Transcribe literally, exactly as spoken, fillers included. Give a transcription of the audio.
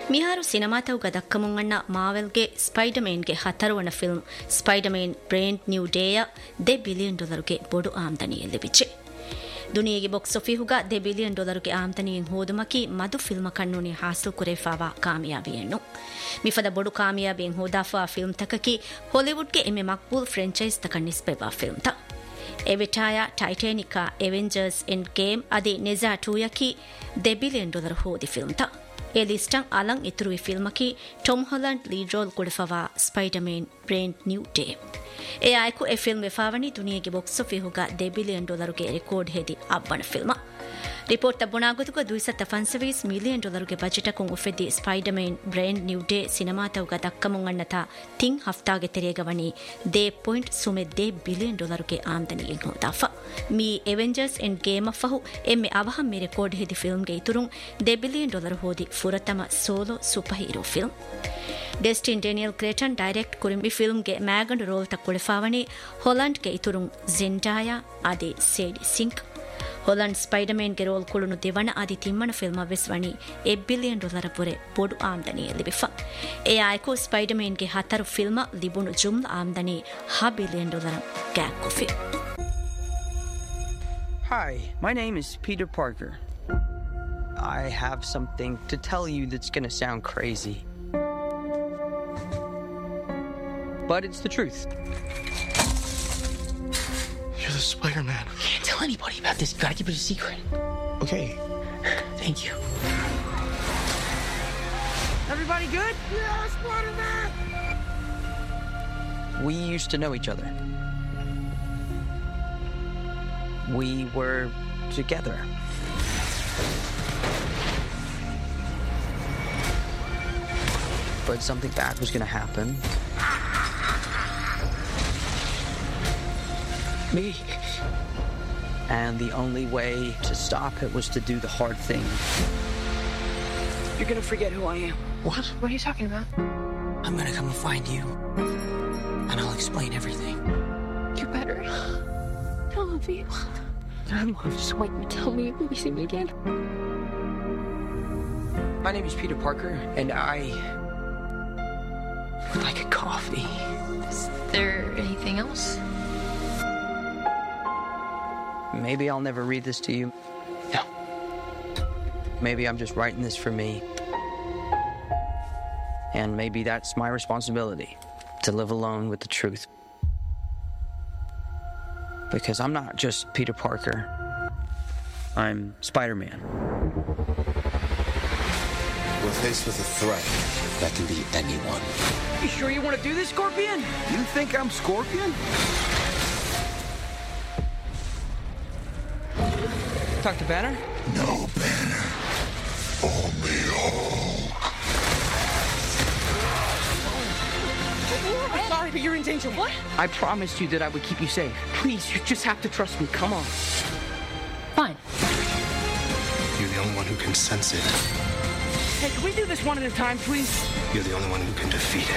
ಮಿಹಾರು ಸಿನಿಮಾತವುಗ ದಕ್ಕಮುಂಗಣ್ಣ ಮಾವೆಲ್ಗೆ ಸ್ಪೈಡರ್ಮೇನ್ಗೆ ಹತ್ತರುವಣ film ಸ್ಪೈಡರ್ಮೇನ್ brand new ಡೇಯ ದೆ billion ಡಾಲರ್ಗೆ ಬೊಡು ಆಮದನಿಯಲ್ಲಿ ಬಿಚ್ಚೆ ದುನಿಯೆಗೆ box ಆಫೀಹುಗ ದೆ billion ಡಾಲರ್ಗೆ ಆಮದನಿಯನ್ ಹೋದುಮಕಿ ಮದು ಫಿಲ್ಮ ಕಣ್ಣುನಿ ಹಾಸಲು ಕುರೇಫಾವಾ ಕಾಮಯಾಬಿಯನ್ನು ಮಿಫದ ಬೊಡು ಕಾಮಯಾಬಿಯನ್ ಹೋದಾಫಾ ಫಿಲ್ಮ್ ತಕಕಿ ಹಾಲಿವುಡ್ಗೆ ಎಮ್ಮೆ ಮಕ್ಬೂಲ್ ಫ್ರೆಂಚೈಸ್ ತಕನ್ನಿಸ್ಪೆವಾ ಫಿಲ್ಮ್ ತ ಎವಿಟಾಯ ಟೈಟಾನಿಕಾ ಎವೆಂಜರ್ಸ್ ಎಂಡ್ ಗೇಮ್ ಅದಿ ನೆಜಾ ಟೂಯಕಿ ದೆ ಬಿಲಿಯನ್ ಡಾಲರ್ ಹೋದಿ ಫಿಲ್ಮ್ ತ A ಲಿಸ್ಟಂ Alam ಇತುರುವಿ ಫಿಲ್ಮಕಿ Tom Holland lead role ಕುಡಫವಾ ಸ್ಪೈಡರ್ಮೇನ್ brand new day A ಆಯ್ಕು A film ವೆಫಾವಣಿ ದುನಿಯೆಗೆ box ಆಫೀಹುಗ they billion ಡಾಲರ್ಗೆ record ಹೇದಿ ಅಬ್ಬಣ film report ತಬ್ಬುಣಾಗುತುಗ ದುಯಿಸತ್ತ ಫನ್ಸವೀಸ್ million ಡಾಲರ್ಗೆ ಬಜೆಟಕುಂ ಉಫೆದ್ದಿ ಸ್ಪೈಡರ್ಮೇನ್ brand new day ಸಿನಿಮಾತವುಗ ದಕ್ಕಮುಂಗಣ್ಣತ thing ಹಫ್ತಾಗೆ ತೆರೆಗವಣಿ they point ಸುಮೆ they billion ಡಾಲರ್ಗೆ ಆಮದನಿಯನ್ ಹೋದಾಫ me ಎವೆಂಜರ್ಸ್ end game ಅಫಹು ಎಮ್ಮೆ ಅವಹಂ ಮಿ record ಹೇದಿ ಫಿಲ್ಮ್ಗೆ ಇತುರುಂ they billion dollar ಹೋದಿ ಫುರತಮ solo super hero film ಡೆಸ್ಟಿನ್ Daniel ಕ್ರೇಟನ್ direct ಕುರಿಮಿ ಫಿಲ್ಮ್ಗೆ ಮ್ಯಾಗಂಡ್ roll ತಕ್ಕುಳಿಫಾವಣಿ ಹಾಲೆಂಡ್ಗೆ ಇತುರುಂ ಝೆಂಡಾಯಾ ಅದಿ ಸೇಡಿ sync Holland ಸ್ಪೈಡರ್ಮೇನ್ಗೆ roll ಕುಳುನು ದಿವಣ Adi ತಿಮ್ಮಣ film ವಿಸ್ವಣಿ A billion dollar Phule ಬೊಡು ಆಮದನಿಯಲ್ಲಿ ಬಿಫ A ಆಯ್ಕು ಸ್ಪೈಡರ್ಮೇನ್ಗೆ ಹತ್ತರು film ಲಿಬುಣು ಜುಮ್ಲ ಆಮದನಿ ಹ billion dollar ಗ್ಯಾಕ್ಕುಫಿ. Hi, my name is Peter Parker. I have something to tell you that's gonna sound crazy. But it's the truth. You're the Spider-Man. Can't tell anybody about this. You gotta keep it a secret. Okay. Thank you. Everybody good? Yeah, Spider-Man! We used to know each other. We were together. But something bad was gonna happen. Me. And the only way to stop it was to do the hard thing. You're gonna forget who I am. What? What are you talking about? I'm gonna come and find you. And I'll explain everything. You better. I love you. Just wait and tell me when you see me again. My name is Peter Parker, and I would like a coffee. Is there anything else? Maybe I'll never read this to you. No. Maybe I'm just writing this for me. And maybe that's my responsibility, to live alone with the truth. Because I'm not just Peter Parker. I'm Spider-Man. We're faced with a threat that can be anyone. You sure you want to do this, Scorpion? You think I'm Scorpion? Talk to Banner? No Banner. Only Hulk. I'm sorry, but you're in danger. What? I promised you that I would keep you safe. Please, you just have to trust me. Come on. Fine. You're the only one who can sense it. Hey, can we do this one at a time, please? You're the only one who can defeat it.